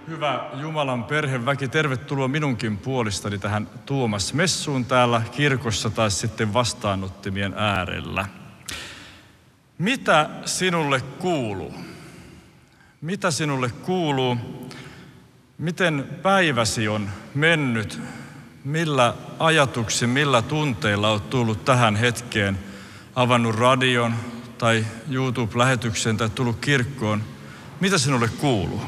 Hyvä Jumalan perheväki, tervetuloa minunkin puolestani tähän Tuomas-messuun täällä kirkossa tai sitten vastaanottimien äärellä. Mitä sinulle kuuluu? Mitä sinulle kuuluu? Miten päiväsi on mennyt? Millä ajatuksin, millä tunteilla olet tullut tähän hetkeen? Avannut radion tai YouTube-lähetyksen tai tullut kirkkoon? Mitä sinulle kuuluu?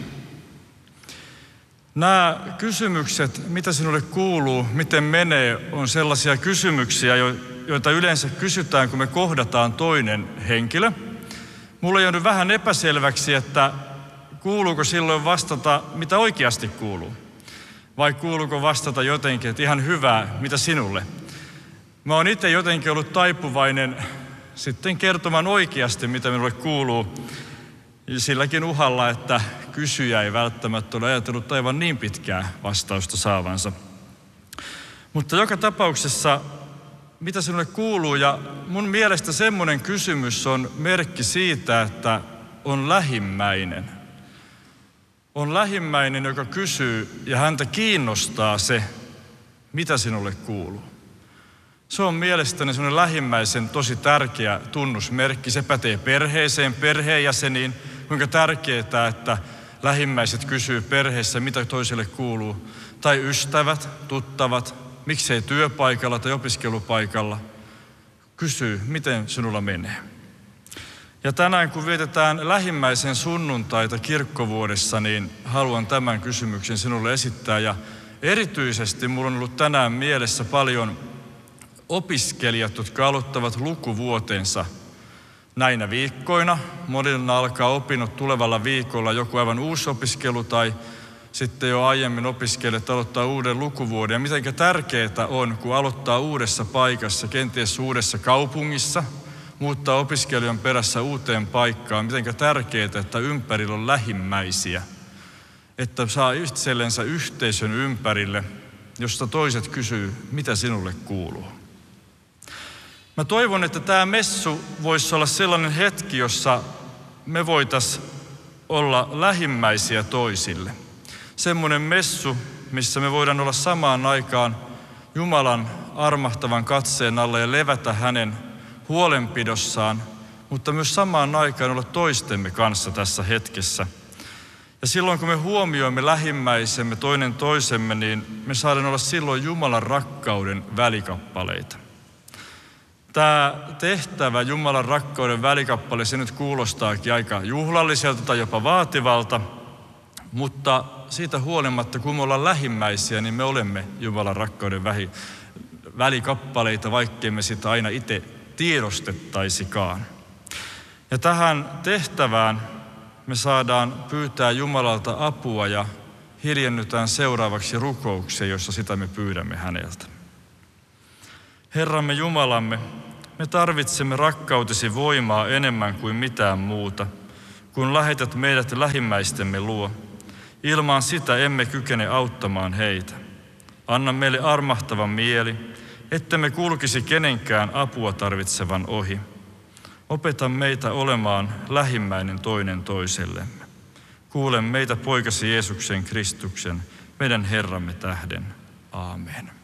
Nämä kysymykset, mitä sinulle kuuluu, miten menee, on sellaisia kysymyksiä, joita yleensä kysytään, kun me kohdataan toinen henkilö. Mulle on jäänyt vähän epäselväksi, että kuuluuko silloin vastata, mitä oikeasti kuuluu. Vai kuuluuko vastata jotenkin, että ihan hyvää, mitä sinulle. Mä oon itse jotenkin ollut taipuvainen sitten kertomaan oikeasti, mitä minulle kuuluu. Silläkin uhalla, että kysyjä ei välttämättä ole ajatellut aivan niin pitkää vastausta saavansa. Mutta joka tapauksessa, mitä sinulle kuuluu, ja mun mielestä semmoinen kysymys on merkki siitä, että on lähimmäinen. On lähimmäinen, joka kysyy ja häntä kiinnostaa se, mitä sinulle kuuluu. Se on mielestäni semmoinen lähimmäisen tosi tärkeä tunnusmerkki. Se pätee perheeseen, perheenjäseniin. Kuinka tärkeää, että lähimmäiset kysyy perheessä, mitä toiselle kuuluu. Tai ystävät, tuttavat, miksei työpaikalla tai opiskelupaikalla. Kysyy, miten sinulla menee. Ja tänään, kun vietetään lähimmäisen sunnuntaita kirkkovuodessa, niin haluan tämän kysymyksen sinulle esittää. Ja erityisesti minulla on ollut tänään mielessä paljon opiskelijat, jotka aloittavat lukuvuotensa näinä viikkoina. Monilla alkaa opinnot tulevalla viikolla, joku aivan uusi opiskelu tai sitten jo aiemmin opiskelijat aloittaa uuden lukuvuoden. Ja miten tärkeää on, kun aloittaa uudessa paikassa, kenties uudessa kaupungissa, muuttaa opiskelijan perässä uuteen paikkaan. Miten tärkeää, että ympärillä on lähimmäisiä, että saa itsellensä yhteisön ympärille, josta toiset kysyy, mitä sinulle kuuluu. Mä toivon, että tämä messu voisi olla sellainen hetki, jossa me voitaisiin olla lähimmäisiä toisille. Semmoinen messu, missä me voidaan olla samaan aikaan Jumalan armahtavan katseen alla ja levätä hänen huolenpidossaan, mutta myös samaan aikaan olla toistemme kanssa tässä hetkessä. Ja silloin, kun me huomioimme lähimmäisemme toinen toisemme, niin me saadaan olla silloin Jumalan rakkauden välikappaleita. Tämä tehtävä, Jumalan rakkauden välikappale, se nyt kuulostaakin aika juhlalliselta tai jopa vaativalta, mutta siitä huolimatta, kun me ollaan lähimmäisiä, niin me olemme Jumalan rakkauden välikappaleita, vaikkei me sitä aina itse tiedostettaisikaan. Ja tähän tehtävään me saadaan pyytää Jumalalta apua ja hiljennytään seuraavaksi rukoukseen, jossa sitä me pyydämme häneltä. Herramme Jumalamme, me tarvitsemme rakkautesi voimaa enemmän kuin mitään muuta, kun lähetät meidät lähimmäistemme luo. Ilman sitä emme kykene auttamaan heitä. Anna meille armahtavan mieli, ettemme kulkisi kenenkään apua tarvitsevan ohi. Opeta meitä olemaan lähimmäinen toinen toisellemme. Kuule meitä poikasi Jeesuksen Kristuksen, meidän Herramme tähden. Aamen.